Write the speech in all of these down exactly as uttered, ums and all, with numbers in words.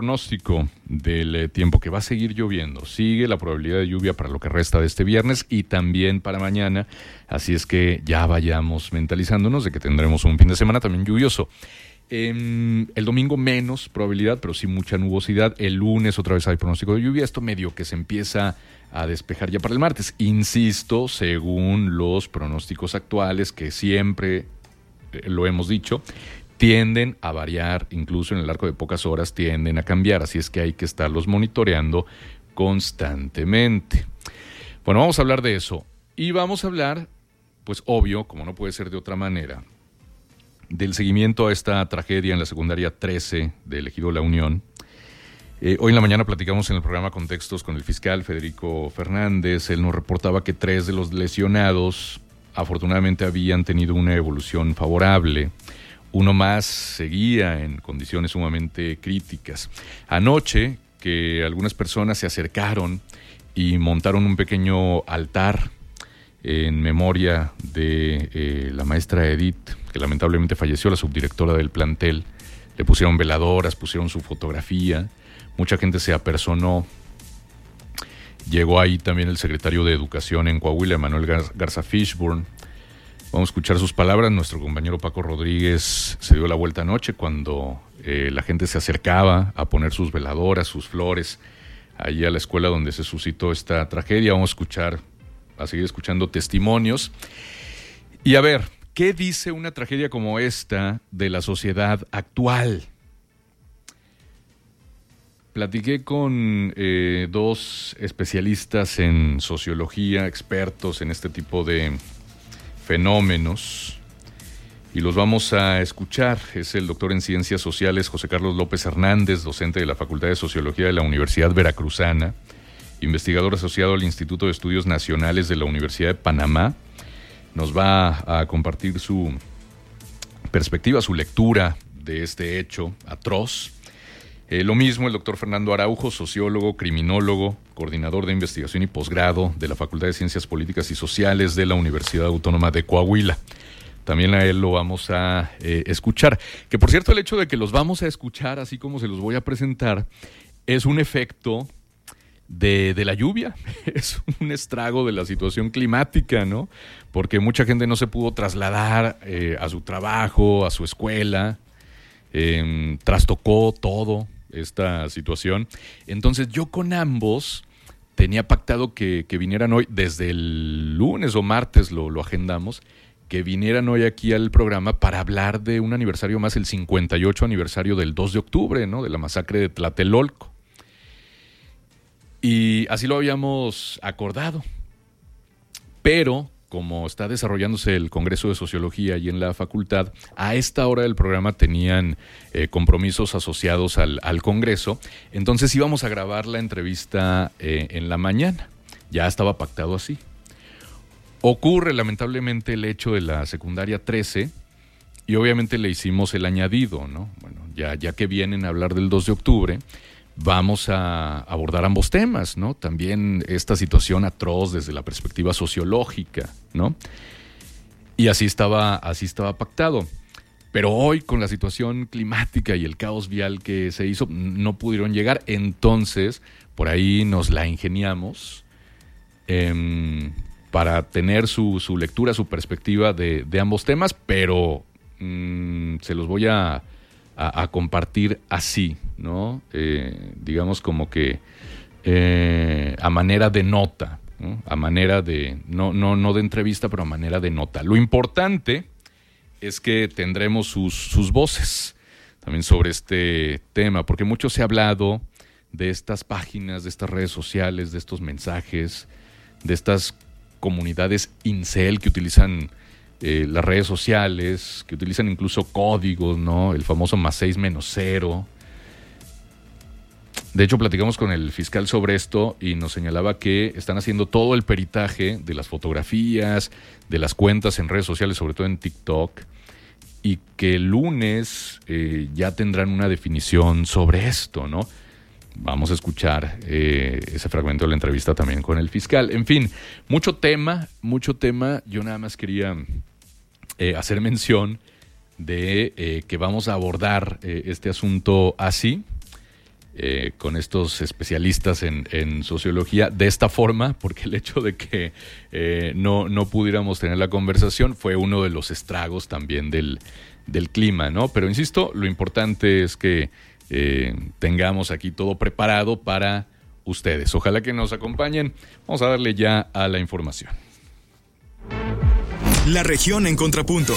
Pronóstico del eh, tiempo, que va a seguir lloviendo. Sigue la probabilidad de lluvia para lo que resta de este viernes y también para mañana. Así es que ya vayamos mentalizándonos de que tendremos un fin de semana también lluvioso. Eh, el domingo menos probabilidad, pero sí mucha nubosidad. El lunes otra vez hay pronóstico de lluvia. Esto medio que se empieza a despejar ya para el martes. Insisto, según los pronósticos actuales, que siempre eh, lo hemos dicho, tienden a variar, incluso en el arco de pocas horas tienden a cambiar, así es que hay que estarlos monitoreando constantemente. Bueno, vamos a hablar de eso y vamos a hablar, pues obvio, como no puede ser de otra manera, del seguimiento a esta tragedia en la secundaria trece del Ejido La Unión. Eh, hoy en la mañana platicamos en el programa Contextos con el fiscal Federico Fernández. Él nos reportaba que tres de los lesionados afortunadamente habían tenido una evolución favorable. Uno más seguía en condiciones sumamente críticas. Anoche, que algunas personas se acercaron y montaron un pequeño altar en memoria de eh, la maestra Edith, que lamentablemente falleció, la subdirectora del plantel. Le pusieron veladoras, pusieron su fotografía. Mucha gente se apersonó. Llegó ahí también el secretario de Educación en Coahuila, Manuel Garza Fishburne. Vamos a escuchar sus palabras. Nuestro compañero Paco Rodríguez se dio la vuelta anoche cuando eh, la gente se acercaba a poner sus veladoras, sus flores, allí a la escuela donde se suscitó esta tragedia. Vamos a escuchar, a seguir escuchando testimonios. Y a ver, ¿qué dice una tragedia como esta de la sociedad actual? Platiqué con eh, dos especialistas en sociología, expertos en este tipo de fenómenos, y los vamos a escuchar. Es el doctor en Ciencias Sociales José Carlos López Hernández, docente de la Facultad de Sociología de la Universidad Veracruzana, investigador asociado al Instituto de Estudios Nacionales de la Universidad de Panamá. Nos va a compartir su perspectiva, su lectura de este hecho atroz. Eh, lo mismo el doctor Fernando Araujo, sociólogo, criminólogo, coordinador de investigación y posgrado de la Facultad de Ciencias Políticas y Sociales de la Universidad Autónoma de Coahuila. También a él lo vamos a eh, escuchar. Que por cierto, el hecho de que los vamos a escuchar, así como se los voy a presentar, es un efecto de, de la lluvia. Es un estrago de la situación climática, ¿no? Porque mucha gente no se pudo trasladar eh, a su trabajo, a su escuela. Eh, trastocó todo esta situación. Entonces yo con ambos tenía pactado que, que vinieran hoy, desde el lunes o martes lo, lo agendamos, que vinieran hoy aquí al programa para hablar de un aniversario más, el cincuenta y ocho aniversario del dos de octubre, ¿no? De la masacre de Tlatelolco. Y así lo habíamos acordado. Pero como está desarrollándose el Congreso de Sociología y en la facultad, a esta hora del programa tenían eh, compromisos asociados al, al Congreso, entonces íbamos a grabar la entrevista eh, en la mañana. Ya estaba pactado así. Ocurre lamentablemente el hecho de la secundaria trece y obviamente le hicimos el añadido, ¿no? Bueno, ya, ya que vienen a hablar del dos de octubre, vamos a abordar ambos temas, ¿no? También esta situación atroz desde la perspectiva sociológica, ¿no? Y así estaba, así estaba pactado. Pero hoy, con la situación climática y el caos vial que se hizo, no pudieron llegar. Entonces, por ahí nos la ingeniamos eh, para tener su, su lectura, su perspectiva de, de ambos temas, pero mmm, se los voy a... A, a compartir así, ¿no? Eh, digamos como que eh, a manera de nota, ¿no? A manera de, no, no, no de entrevista, pero a manera de nota. Lo importante es que tendremos sus, sus voces también sobre este tema, porque mucho se ha hablado de estas páginas, de estas redes sociales, de estos mensajes, de estas comunidades incel que utilizan Eh, las redes sociales, que utilizan incluso códigos, ¿no? El famoso más seis menos cero. De hecho, platicamos con el fiscal sobre esto y nos señalaba que están haciendo todo el peritaje de las fotografías, de las cuentas en redes sociales, sobre todo en TikTok, y que el lunes eh, ya tendrán una definición sobre esto, ¿no? Vamos a escuchar eh, ese fragmento de la entrevista también con el fiscal. En fin, mucho tema, mucho tema. Yo nada más quería eh, hacer mención de eh, que vamos a abordar eh, este asunto así. eh, con estos especialistas en, en sociología de esta forma, porque el hecho de que eh, no, no pudiéramos tener la conversación fue uno de los estragos también del, del clima, ¿no? Pero insisto, lo importante es que eh, tengamos aquí todo preparado para ustedes. Ojalá que nos acompañen. Vamos a darle ya a la información. La región en contrapunto.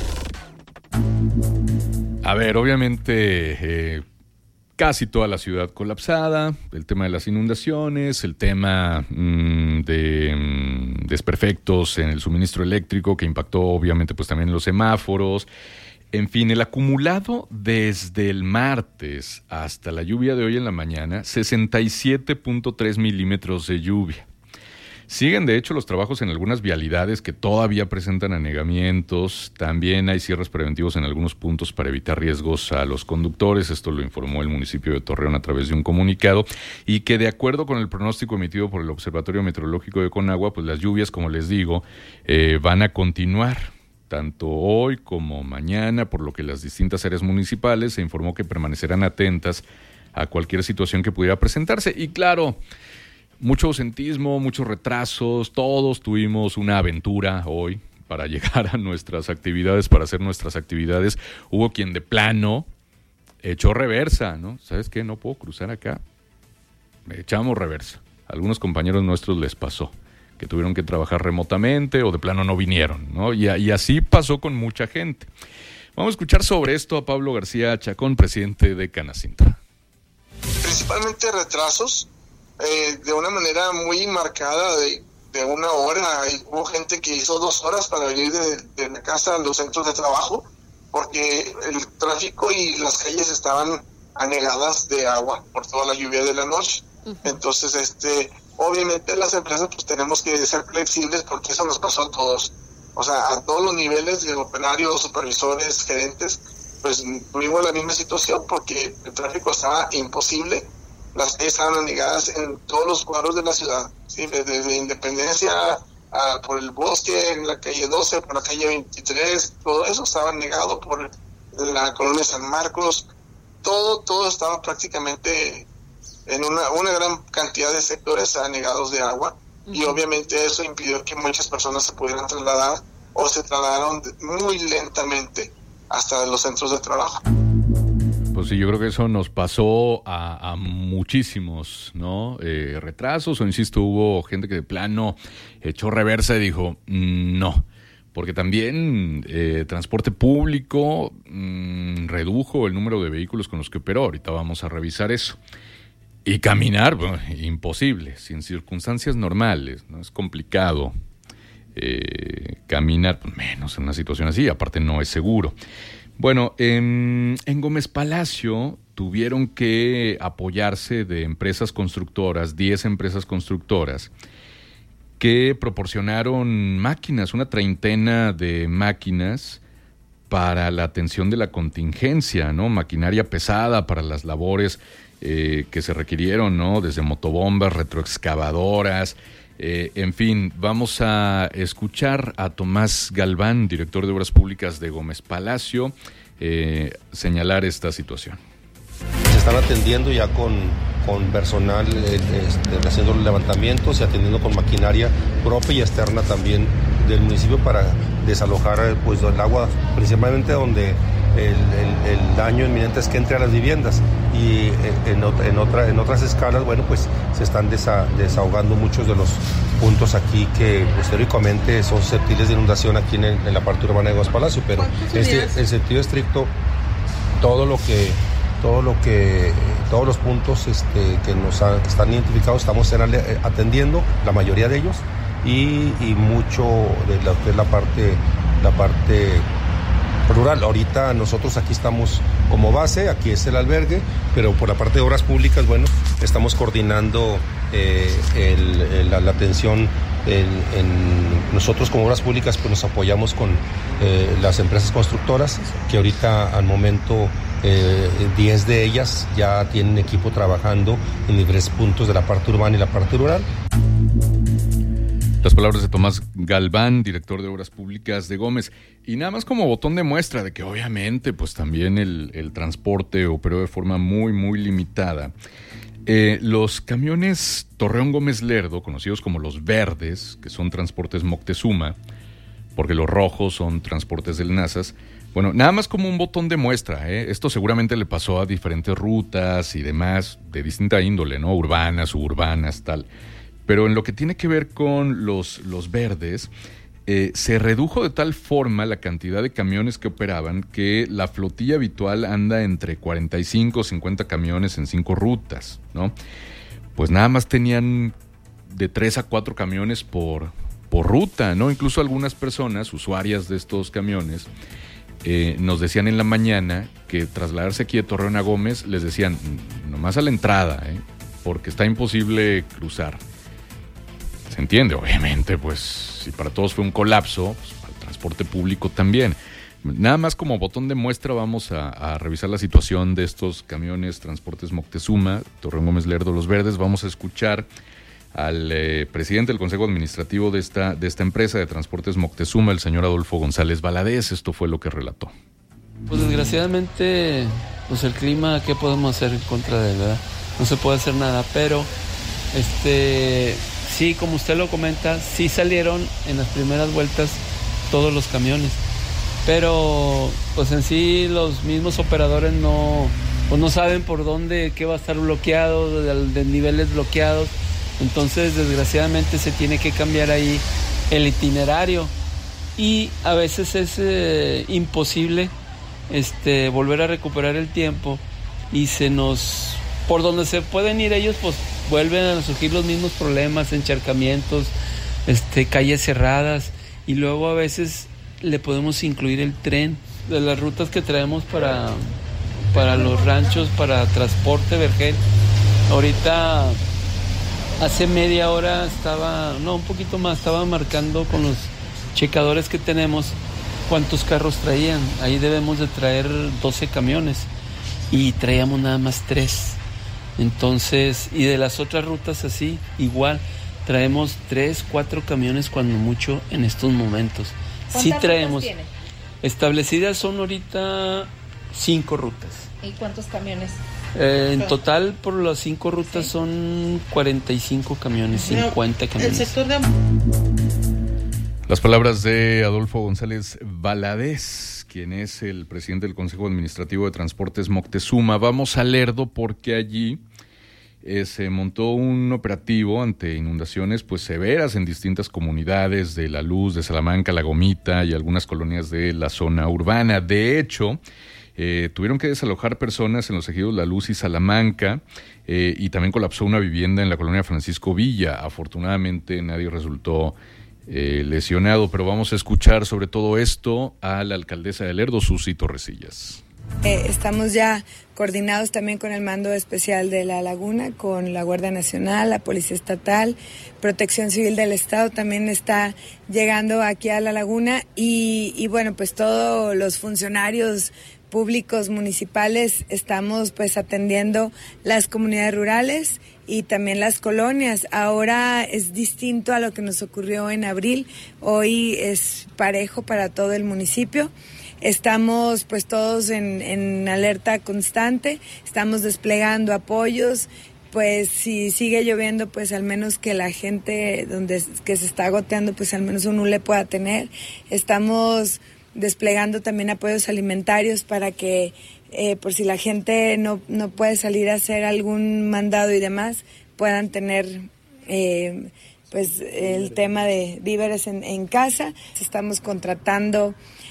A ver, obviamente eh, casi toda la ciudad colapsada, el tema de las inundaciones, el tema mmm, de mmm, desperfectos en el suministro eléctrico que impactó obviamente pues también en los semáforos. En fin, el acumulado desde el martes hasta la lluvia de hoy en la mañana, sesenta y siete punto tres milímetros de lluvia. Siguen, de hecho, los trabajos en algunas vialidades que todavía presentan anegamientos. También hay cierres preventivos en algunos puntos para evitar riesgos a los conductores. Esto lo informó el municipio de Torreón a través de un comunicado. Y que de acuerdo con el pronóstico emitido por el Observatorio Meteorológico de Conagua, pues las lluvias, como les digo, eh, van a continuar tanto hoy como mañana, por lo que las distintas áreas municipales se informó que permanecerán atentas a cualquier situación que pudiera presentarse. Y claro, mucho ausentismo, muchos retrasos, todos tuvimos una aventura hoy para llegar a nuestras actividades, para hacer nuestras actividades. Hubo quien de plano echó reversa, ¿no? ¿Sabes qué? No puedo cruzar acá. Echamos reversa. A algunos compañeros nuestros les pasó que tuvieron que trabajar remotamente o de plano no vinieron, ¿no? Y, y así pasó con mucha gente. Vamos a escuchar sobre esto a Pablo García Chacón, presidente de Canacintra. Principalmente retrasos, eh, de una manera muy marcada, de, de una hora. Hubo gente que hizo dos horas para venir de, de la casa a los centros de trabajo, porque el tráfico y las calles estaban anegadas de agua por toda la lluvia de la noche. Uh-huh. Entonces, este... obviamente las empresas pues tenemos que ser flexibles porque eso nos pasó a todos. O sea, a todos los niveles de operarios, supervisores, gerentes, pues tuvimos la misma situación porque el tráfico estaba imposible. Las calles estaban anegadas en todos los cuadros de la ciudad, ¿sí? Desde, desde Independencia a, por el Bosque, en la calle doce, por la calle veintitrés, todo eso estaba anegado por la colonia San Marcos. Todo, todo estaba prácticamente en una, una gran cantidad de sectores anegados de agua, uh-huh. Y obviamente eso impidió que muchas personas se pudieran trasladar o se trasladaron muy lentamente hasta los centros de trabajo. Pues sí, yo creo que eso nos pasó a, a muchísimos, ¿no? Eh, retrasos, o insisto, hubo gente que de plano echó reversa y dijo, no, porque también eh, transporte público mmm, redujo el número de vehículos con los que operó. Ahorita vamos a revisar eso. Y caminar, bueno, imposible, sin circunstancias normales, ¿no? Es complicado eh, caminar, pues menos en una situación así, aparte no es seguro. Bueno, en, en Gómez Palacio tuvieron que apoyarse de empresas constructoras, diez empresas constructoras, que proporcionaron máquinas, una treintena de máquinas para la atención de la contingencia, ¿no? Maquinaria pesada para las labores Eh, que se requirieron, ¿no? Desde motobombas, retroexcavadoras, eh, en fin, vamos a escuchar a Tomás Galván, director de Obras Públicas de Gómez Palacio, eh, señalar esta situación. Se están atendiendo ya con, con personal eh, este, haciendo levantamientos y atendiendo con maquinaria propia y externa también del municipio para desalojar pues el agua, principalmente donde el, el, el daño inminente es que entre a las viviendas, y en, en, otra, en otras escalas, bueno, pues se están desa, desahogando muchos de los puntos aquí que pues, teóricamente son susceptibles de inundación aquí en, el, en la parte urbana de Gómez Palacio, pero en este, el sentido estricto, todo lo que todo lo que todos los puntos este, que nos ha, que están identificados estamos atendiendo, la mayoría de ellos, y, y mucho de lo que es la parte la parte rural. Ahorita nosotros aquí estamos como base, aquí es el albergue, pero por la parte de obras públicas, bueno, estamos coordinando eh, el, el, la, la atención en, en nosotros como obras públicas, pues nos apoyamos con eh, las empresas constructoras, que ahorita al momento eh, diez de ellas ya tienen equipo trabajando en diferentes puntos de la parte urbana y la parte rural. Las palabras de Tomás Galván, director de Obras Públicas de Gómez. Y nada más como botón de muestra de que obviamente pues también el, el transporte operó de forma muy, muy limitada. Eh, los camiones Torreón Gómez Lerdo, conocidos como los verdes, que son transportes Moctezuma, porque los rojos son transportes del Nazas. Bueno, nada más como un botón de muestra, ¿eh? Esto seguramente le pasó a diferentes rutas y demás, de distinta índole, ¿no? Urbanas, suburbanas, tal. Pero en lo que tiene que ver con los, los verdes, eh, se redujo de tal forma la cantidad de camiones que operaban que la flotilla habitual anda entre cuarenta y cinco o cincuenta camiones en cinco rutas, ¿no? Pues nada más tenían de tres a cuatro camiones por, por ruta, ¿no? Incluso algunas personas, usuarias de estos camiones, eh, nos decían en la mañana que trasladarse aquí de Torreón a Gómez, les decían, nomás a la entrada, ¿eh? Porque está imposible cruzar. Se entiende, obviamente, pues si para todos fue un colapso, pues para el transporte público también. Nada más como botón de muestra vamos a, a revisar la situación de estos camiones Transportes Moctezuma, Torreón Gómez Lerdo, Los Verdes. Vamos a escuchar al eh, presidente del Consejo Administrativo de esta, de esta empresa de Transportes Moctezuma, el señor Adolfo González Valadez. Esto fue lo que relató. Pues desgraciadamente, pues el clima, ¿qué podemos hacer en contra de él, verdad? No se puede hacer nada, pero este... sí, como usted lo comenta, sí salieron en las primeras vueltas todos los camiones, pero pues en sí los mismos operadores no, pues no saben por dónde, qué va a estar bloqueado, de, de niveles bloqueados, entonces desgraciadamente se tiene que cambiar ahí el itinerario y a veces es eh, imposible este, volver a recuperar el tiempo y se nos, por donde se pueden ir ellos, pues vuelven a surgir los mismos problemas, encharcamientos, este, calles cerradas y luego a veces le podemos incluir el tren de las rutas que traemos para, para los ranchos, para transporte vergel. Ahorita hace media hora estaba, no, un poquito más, estaba marcando con los checadores que tenemos cuántos carros traían. Ahí debemos de traer doce camiones y traíamos nada más tres. Entonces, y de las otras rutas así, igual, traemos tres, cuatro camiones cuando mucho en estos momentos. Sí traemos. ¿Cuántas rutas tiene? Establecidas son ahorita cinco rutas. ¿Y cuántos camiones? Eh, en total, por las cinco rutas ¿sí? Son cuarenta y cinco camiones, cincuenta camiones. El sector de... Las palabras de Adolfo González Valadez, quien es el presidente del Consejo Administrativo de Transportes Moctezuma. Vamos a Lerdo porque allí eh, se montó un operativo ante inundaciones pues severas en distintas comunidades de La Luz, de Salamanca, La Gomita y algunas colonias de la zona urbana. De hecho, eh, tuvieron que desalojar personas en los ejidos La Luz y Salamanca eh, y también colapsó una vivienda en la colonia Francisco Villa. Afortunadamente nadie resultó Eh, lesionado, pero vamos a escuchar sobre todo esto a la alcaldesa de Lerdo, Susi Torresillas. Eh, estamos ya coordinados también con el Mando Especial de La Laguna, con la Guardia Nacional, la Policía Estatal, Protección Civil del Estado también está llegando aquí a La Laguna y, y bueno, pues todos los funcionarios públicos municipales estamos pues atendiendo las comunidades rurales y también las colonias. Ahora es distinto a lo que nos ocurrió en abril, hoy es parejo para todo el municipio. Estamos pues todos en, en alerta constante, estamos desplegando apoyos, pues si sigue lloviendo pues al menos que la gente donde que se está goteando pues al menos uno le pueda tener. Estamos desplegando también apoyos alimentarios para que eh, por si la gente no, no puede salir a hacer algún mandado y demás, puedan tener eh, pues el tema de víveres en, en casa. Estamos contratando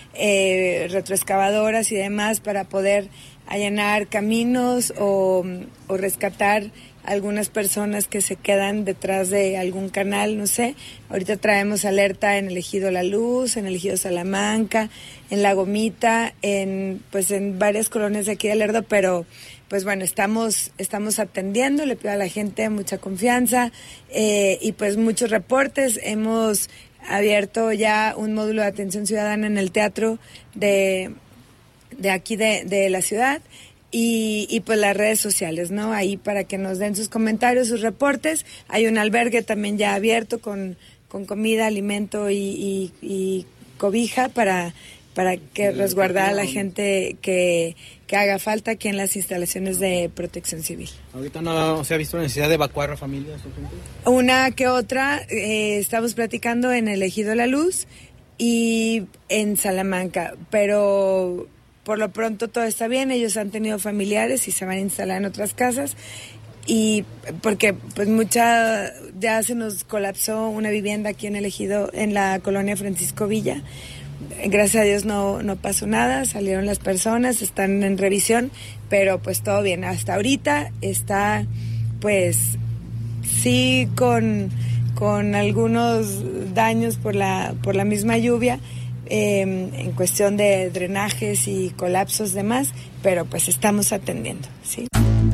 eh, retroexcavadoras y demás para poder allanar caminos o, o rescatar algunas personas que se quedan detrás de algún canal, no sé. Ahorita traemos alerta en el ejido La Luz, en el ejido Salamanca, en La Gomita, en pues en varias colonias de aquí de Lerdo, pero pues bueno, estamos estamos atendiendo, le pido a la gente mucha confianza eh, y pues muchos reportes. Hemos abierto ya un módulo de atención ciudadana en el teatro de, de aquí de, de la ciudad. Y, y pues las redes sociales, ¿no? Ahí para que nos den sus comentarios, sus reportes. Hay un albergue también ya abierto con, con comida, alimento y, y, y cobija para, para que resguardar a la gente que, que haga falta aquí en las instalaciones de Protección Civil. ¿Ahorita no se ha visto necesidad de evacuar a familias o gente? Una que otra, eh, estamos platicando en el Ejido La Luz y en Salamanca, pero por lo pronto todo está bien. Ellos han tenido familiares y se van a instalar en otras casas, y porque pues mucha ya se nos colapsó una vivienda aquí en el Ejido, en la colonia Francisco Villa. Gracias a Dios no, no pasó nada, salieron las personas, están en revisión, pero pues todo bien. Hasta ahorita está pues sí con, con algunos daños por la, por la misma lluvia, eh, en cuestión de drenajes y colapsos demás, pero pues estamos atendiendo, ¿sí?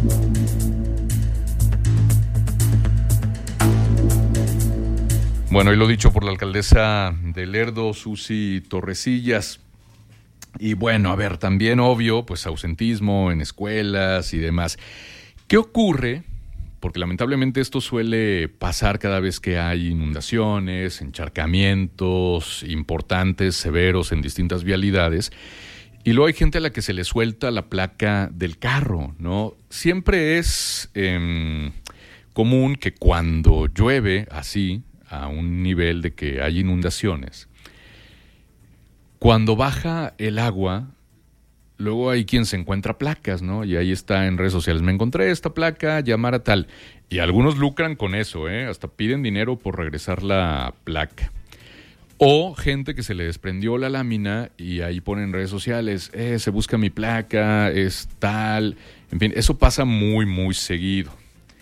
Bueno, y lo dicho por la alcaldesa de Lerdo, Susi Torrecillas. Y bueno, a ver, también obvio, pues ausentismo en escuelas y demás. ¿Qué ocurre? Porque lamentablemente esto suele pasar cada vez que hay inundaciones, encharcamientos importantes, severos en distintas vialidades. Y luego hay gente a la que se le suelta la placa del carro, ¿no? Siempre es eh, común que cuando llueve así, a un nivel de que hay inundaciones, cuando baja el agua, luego hay quien se encuentra placas, ¿no? Y ahí está en redes sociales, me encontré esta placa, llamar a tal. Y algunos lucran con eso, ¿eh? Hasta piden dinero por regresar la placa. O gente que se le desprendió la lámina y ahí ponen en redes sociales, eh, se busca mi placa, es tal. En fin, eso pasa muy, muy seguido.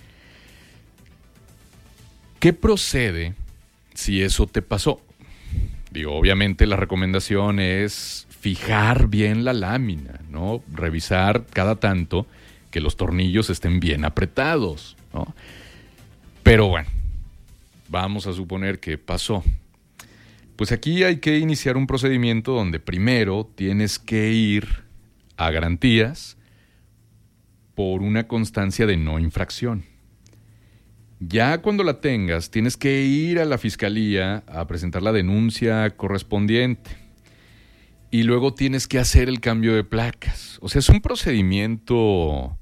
¿Qué procede si eso te pasó? Digo, obviamente la recomendación es fijar bien la lámina, ¿no? Revisar cada tanto que los tornillos estén bien apretados, ¿no? Pero bueno, vamos a suponer que pasó. Pues aquí hay que iniciar un procedimiento donde primero tienes que ir a garantías por una constancia de no infracción. Ya cuando la tengas, tienes que ir a la fiscalía a presentar la denuncia correspondiente. Y luego tienes que hacer el cambio de placas. O sea, es un procedimiento,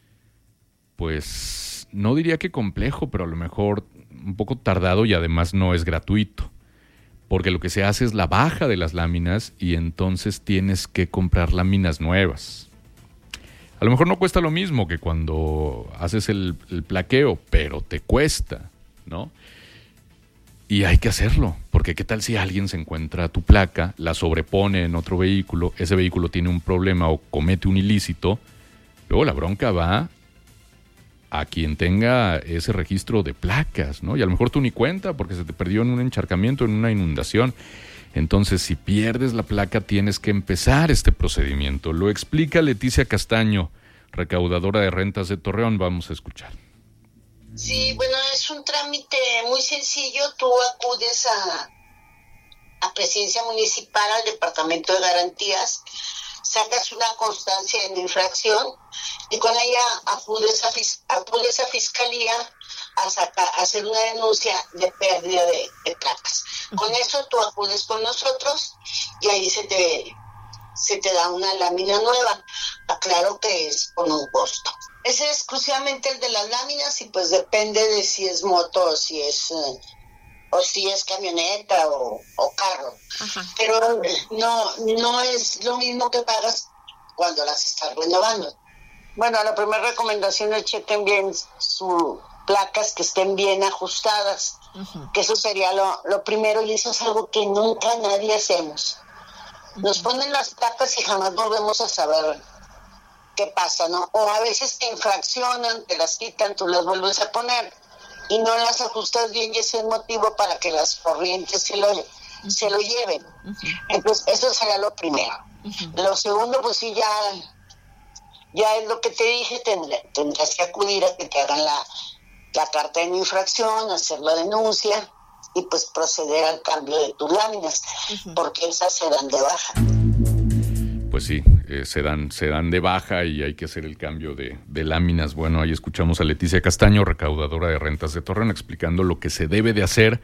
pues, no diría que complejo, pero a lo mejor un poco tardado y además no es gratuito. Porque lo que se hace es la baja de las láminas y entonces tienes que comprar láminas nuevas. A lo mejor no cuesta lo mismo que cuando haces el, el plaqueo, pero te cuesta, ¿no? Y hay que hacerlo, porque ¿qué tal si alguien se encuentra tu placa, la sobrepone en otro vehículo, ese vehículo tiene un problema o comete un ilícito? Luego la bronca va a quien tenga ese registro de placas, ¿no? Y a lo mejor tú ni cuenta porque se te perdió en un encharcamiento, en una inundación. Entonces, si pierdes la placa, tienes que empezar este procedimiento. Lo explica Leticia Castaño, recaudadora de rentas de Torreón. Vamos a escuchar. Sí, bueno, es un trámite muy sencillo. Tú acudes a, a Presidencia Municipal, al Departamento de Garantías, sacas una constancia de infracción y con ella acudes a, fis, acudes a Fiscalía a, sacar, a hacer una denuncia de pérdida de, de placas. Con eso tú acudes con nosotros y ahí se te, se te da una lámina nueva. Aclaro que es con un costo. Ese es exclusivamente el de las láminas y pues depende de si es moto o si es... Uh, o si es camioneta o, o carro. Ajá. Pero no no es lo mismo que pagas cuando las estás renovando. Bueno, la primera recomendación es chequen bien sus placas, que estén bien ajustadas, uh-huh. que eso sería lo, lo primero, y eso es algo que nunca nadie hacemos. Uh-huh. Nos ponen las placas y jamás volvemos a saber qué pasa, ¿no? O a veces te infraccionan, te las quitan, tú las vuelves a poner y no las ajustas bien, y ese es el motivo para que las corrientes se lo, uh-huh. se lo lleven. Uh-huh. Entonces, eso será lo primero. Uh-huh. Lo segundo, pues sí, ya, ya es lo que te dije, tendrás, tendrás que acudir a que te hagan la, la carta de no infracción, hacer la denuncia y pues proceder al cambio de tus láminas, uh-huh. porque esas se dan de baja. Pues sí, eh, se dan, se dan de baja y hay que hacer el cambio de, de láminas. Bueno, ahí escuchamos a Leticia Castaño, recaudadora de rentas de Torreón, explicando lo que se debe de hacer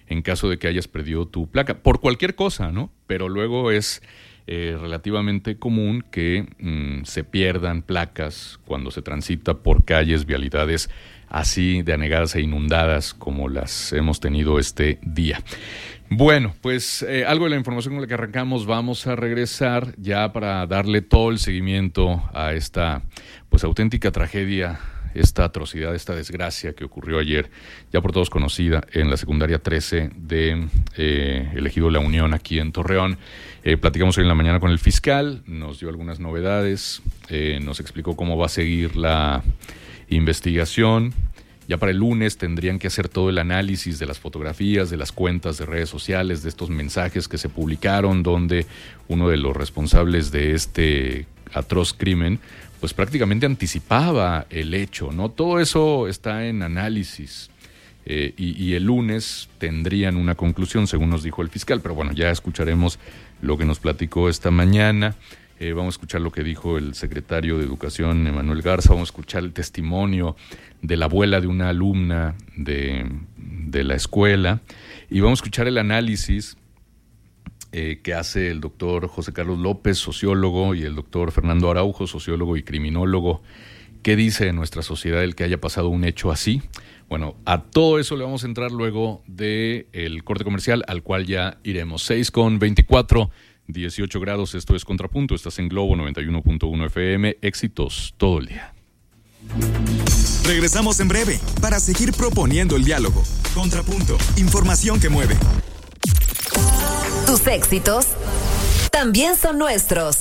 en caso de que hayas perdido tu placa, por cualquier cosa, ¿no? Pero luego es eh, relativamente común que mmm, se pierdan placas cuando se transita por calles, vialidades así de anegadas e inundadas como las hemos tenido este día. Bueno, pues eh, algo de la información con la que arrancamos. Vamos a regresar ya para darle todo el seguimiento a esta pues auténtica tragedia, esta atrocidad, esta desgracia que ocurrió ayer, ya por todos conocida, en la secundaria trece de eh, el Ejido La Unión, aquí en Torreón. Eh, platicamos hoy en la mañana con el fiscal, nos dio algunas novedades, eh, nos explicó cómo va a seguir la investigación. Ya para el lunes tendrían que hacer todo el análisis de las fotografías, de las cuentas de redes sociales, de estos mensajes que se publicaron, donde uno de los responsables de este atroz crimen pues prácticamente anticipaba el hecho, ¿no? Todo eso está en análisis eh, y, y el lunes tendrían una conclusión, según nos dijo el fiscal, pero bueno, ya escucharemos lo que nos platicó esta mañana. Eh, vamos a escuchar lo que dijo el secretario de Educación, Emanuel Garza, vamos a escuchar el testimonio de la abuela de una alumna de, de la escuela y vamos a escuchar el análisis eh, que hace el doctor José Carlos López, sociólogo, y el doctor Fernando Araujo, sociólogo y criminólogo. ¿Qué dice de nuestra sociedad el que haya pasado un hecho así? Bueno, a todo eso le vamos a entrar luego del corte comercial, al cual ya iremos. seis con veinticuatro, dieciocho grados, esto es Contrapunto, estás en Globo noventa y uno punto uno F M, éxitos todo el día. Regresamos en breve para seguir proponiendo el diálogo. Contrapunto, información que mueve. Tus éxitos también son nuestros.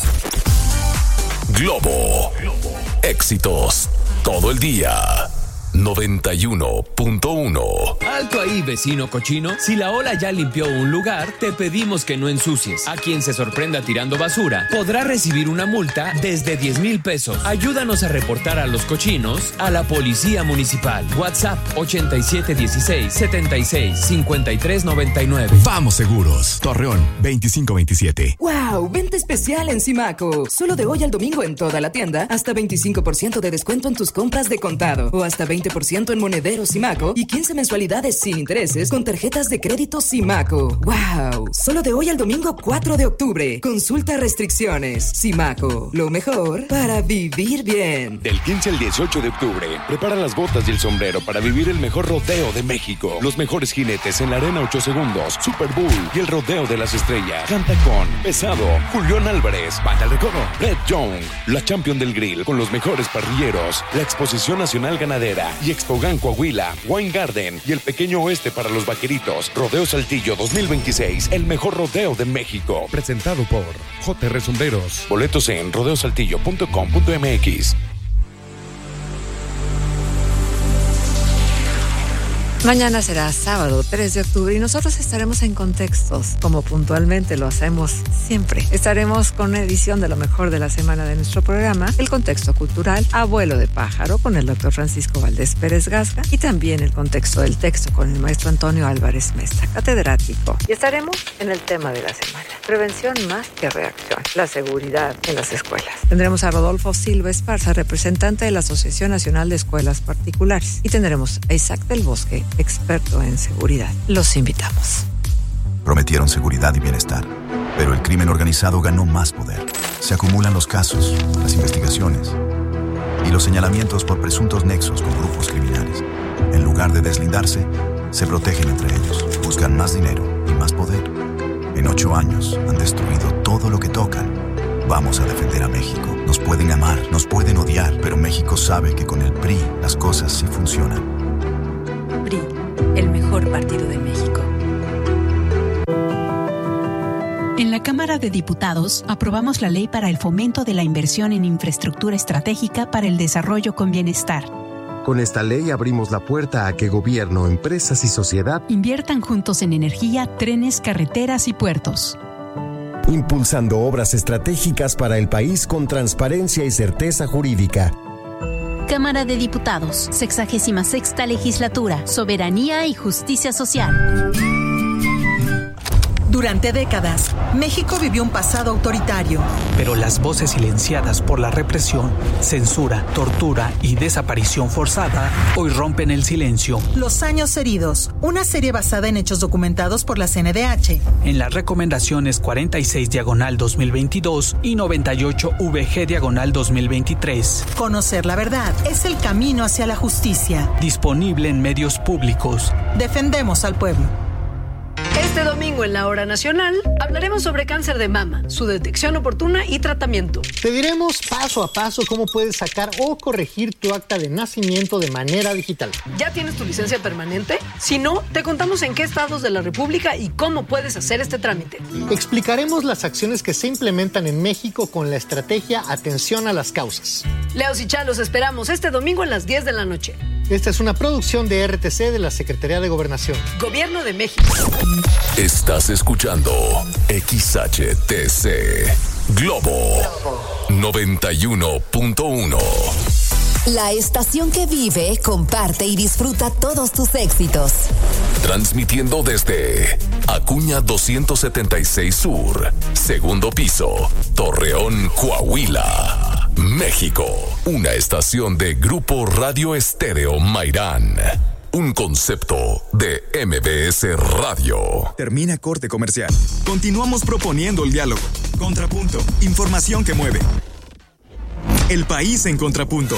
Globo, éxitos todo el día. noventa y uno punto uno. Alto ahí, vecino cochino. Si la ola ya limpió un lugar, te pedimos que no ensucies. A quien se sorprenda tirando basura podrá recibir una multa desde diez mil pesos. Ayúdanos a reportar a los cochinos a la Policía Municipal. WhatsApp ochenta y siete dieciséis setenta y seis cincuenta y tres noventa y nueve. Vamos Seguros, Torreón veinticinco veintisiete. ¡Wow! Venta especial en Simaco. Solo de hoy al domingo en toda la tienda, hasta veinticinco por ciento de descuento en tus compras de contado o hasta veinte por ciento en monederos Simaco y quince mensualidades sin intereses con tarjetas de crédito Simaco. ¡Wow! Solo de hoy al domingo cuatro de octubre. Consulta restricciones. Simaco, lo mejor para vivir bien. Del quince al dieciocho de octubre, prepara las botas y el sombrero para vivir el mejor rodeo de México. Los mejores jinetes en la arena ocho segundos, Super Bowl y el rodeo de las estrellas. Canta con Pesado, Julián Álvarez, Banda El Recodo, Red Young, la Champion del Grill con los mejores parrilleros, la Exposición Nacional Ganadera y Expogan Coahuila, Wine Garden y el Pequeño Oeste para los vaqueritos. Rodeo Saltillo dos mil veintiséis, el mejor rodeo de México. Presentado por J R Sombreros. Boletos en rodeo saltillo punto com punto m x. Mañana será sábado tres de octubre y nosotros estaremos en Contextos, como puntualmente lo hacemos siempre. Estaremos con una edición de lo mejor de la semana de nuestro programa, el contexto cultural, Abuelo de Pájaro, con el doctor Francisco Valdés Pérez Gasca, y también el contexto del texto con el maestro Antonio Álvarez Mesta, catedrático. Y estaremos en el tema de la semana, prevención más que reacción, la seguridad en las escuelas. Tendremos a Rodolfo Silva Esparza, representante de la Asociación Nacional de Escuelas Particulares, y tendremos a Isaac del Bosque, experto en seguridad. Los invitamos. Prometieron seguridad y bienestar, pero el crimen organizado ganó más poder. Se acumulan los casos, las investigaciones y los señalamientos por presuntos nexos con grupos criminales. En lugar de deslindarse, se protegen entre ellos, buscan más dinero y más poder. En ocho años han destruido todo lo que tocan. Vamos a defender a México. Nos pueden amar, nos pueden odiar, pero México sabe que con el P R I las cosas sí funcionan. P R I, el mejor partido de México. En la Cámara de Diputados aprobamos la ley para el fomento de la inversión en infraestructura estratégica para el desarrollo con bienestar. Con esta ley abrimos la puerta a que gobierno, empresas y sociedad inviertan juntos en energía, trenes, carreteras y puertos. Impulsando obras estratégicas para el país con transparencia y certeza jurídica. Cámara de Diputados, sexagésima sexta legislatura, soberanía y justicia social. Durante décadas, México vivió un pasado autoritario. Pero las voces silenciadas por la represión, censura, tortura y desaparición forzada hoy rompen el silencio. Los años heridos, una serie basada en hechos documentados por la C N D H. En las recomendaciones cuarenta y seis diagonal dos mil veintidós y noventa y ocho V G diagonal dos mil veintitrés. Conocer la verdad es el camino hacia la justicia. Disponible en medios públicos. Defendemos al pueblo. Este domingo en la Hora Nacional hablaremos sobre cáncer de mama, su detección oportuna y tratamiento. Te diremos paso a paso cómo puedes sacar o corregir tu acta de nacimiento de manera digital. ¿Ya tienes tu licencia permanente? Si no, te contamos en qué estados de la República y cómo puedes hacer este trámite. Explicaremos las acciones que se implementan en México con la estrategia Atención a las Causas. Leos y Chá, los esperamos este domingo a las diez de la noche. Esta es una producción de R T C de la Secretaría de Gobernación. Gobierno de México. Estás escuchando X H T C Globo noventa y uno punto uno. La estación que vive, comparte y disfruta todos tus éxitos. Transmitiendo desde Acuña doscientos setenta y seis Sur, segundo piso, Torreón, Coahuila, México. Una estación de Grupo Radio Estéreo Mairán. Un concepto de M B S Radio. Termina corte comercial. Continuamos proponiendo el diálogo. Contrapunto. Información que mueve. El país en contrapunto.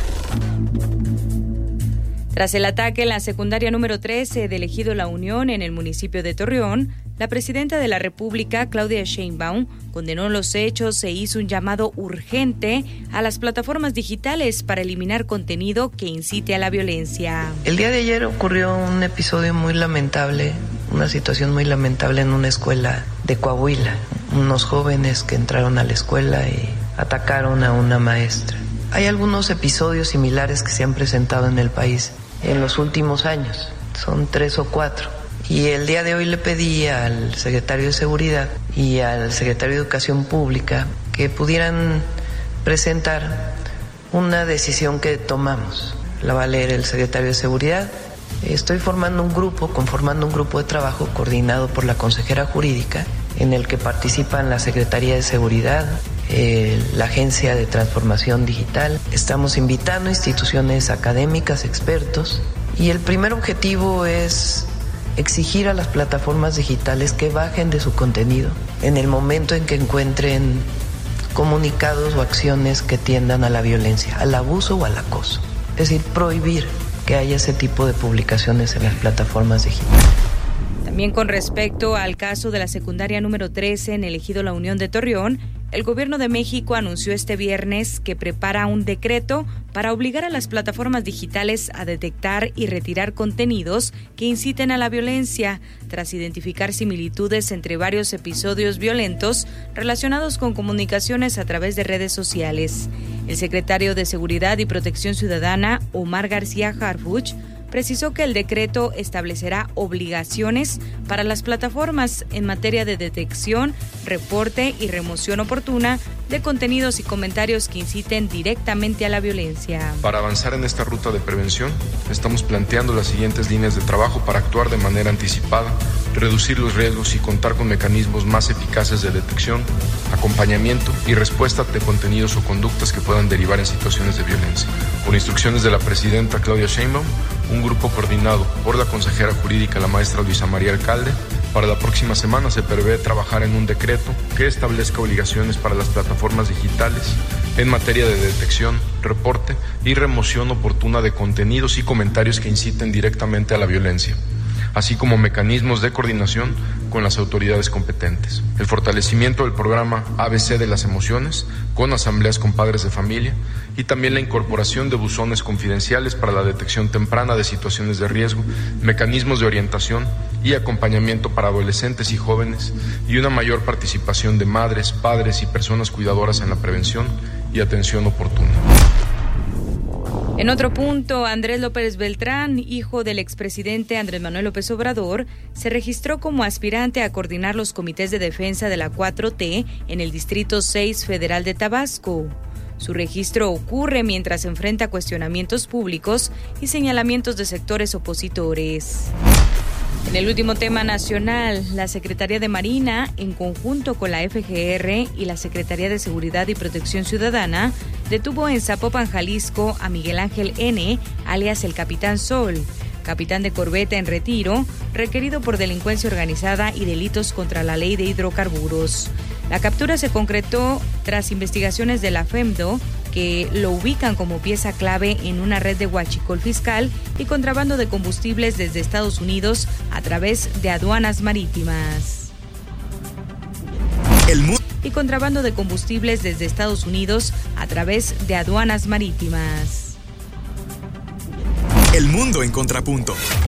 Tras el ataque en la secundaria número trece del Ejido La Unión en el municipio de Torreón, la presidenta de la República, Claudia Sheinbaum, condenó los hechos e hizo un llamado urgente a las plataformas digitales para eliminar contenido que incite a la violencia. El día de ayer ocurrió un episodio muy lamentable, una situación muy lamentable en una escuela de Coahuila. Unos jóvenes que entraron a la escuela y atacaron a una maestra. Hay algunos episodios similares que se han presentado en el país en los últimos años, son tres o cuatro. Y el día de hoy le pedí al secretario de Seguridad y al secretario de Educación Pública que pudieran presentar una decisión que tomamos. La va a leer el secretario de Seguridad. Estoy formando un grupo, conformando un grupo de trabajo coordinado por la consejera jurídica, en el que participan la Secretaría de Seguridad, eh, la Agencia de Transformación Digital. Estamos invitando instituciones académicas, expertos, y el primer objetivo es exigir a las plataformas digitales que bajen de su contenido en el momento en que encuentren comunicados o acciones que tiendan a la violencia, al abuso o al acoso. Es decir, prohibir que haya ese tipo de publicaciones en las plataformas digitales. También con respecto al caso de la secundaria número trece en el Ejido La Unión de Torreón, el Gobierno de México anunció este viernes que prepara un decreto para obligar a las plataformas digitales a detectar y retirar contenidos que inciten a la violencia, tras identificar similitudes entre varios episodios violentos relacionados con comunicaciones a través de redes sociales. El secretario de Seguridad y Protección Ciudadana, Omar García Harfuch, precisó que el decreto establecerá obligaciones para las plataformas en materia de detección, reporte y remoción oportuna de contenidos y comentarios que inciten directamente a la violencia. Para avanzar en esta ruta de prevención, estamos planteando las siguientes líneas de trabajo para actuar de manera anticipada, reducir los riesgos y contar con mecanismos más eficaces de detección, acompañamiento y respuesta de contenidos o conductas que puedan derivar en situaciones de violencia. Con instrucciones de la presidenta Claudia Sheinbaum, un grupo coordinado por la consejera jurídica, la maestra Luisa María Alcalde, para la próxima semana se prevé trabajar en un decreto que establezca obligaciones para las plataformas digitales en materia de detección, reporte y remoción oportuna de contenidos y comentarios que inciten directamente a la violencia, así como mecanismos de coordinación con las autoridades competentes. El fortalecimiento del programa A B C de las emociones, con asambleas con padres de familia, y también la incorporación de buzones confidenciales para la detección temprana de situaciones de riesgo, mecanismos de orientación y acompañamiento para adolescentes y jóvenes, y una mayor participación de madres, padres y personas cuidadoras en la prevención y atención oportuna. En otro punto, Andrés López Beltrán, hijo del expresidente Andrés Manuel López Obrador, se registró como aspirante a coordinar los comités de defensa de la cuatro T en el Distrito seis Federal de Tabasco. Su registro ocurre mientras enfrenta cuestionamientos públicos y señalamientos de sectores opositores. En el último tema nacional, la Secretaría de Marina, en conjunto con la F G R y la Secretaría de Seguridad y Protección Ciudadana, detuvo en Zapopan, Jalisco, a Miguel Ángel N., alias el Capitán Sol, capitán de corbeta en retiro, requerido por delincuencia organizada y delitos contra la ley de hidrocarburos. La captura se concretó tras investigaciones de la FEMDO, que lo ubican como pieza clave en una red de huachicol fiscal y contrabando de combustibles desde Estados Unidos a través de aduanas marítimas. El mu- y contrabando de combustibles desde Estados Unidos a través de aduanas marítimas. El mundo en contrapunto.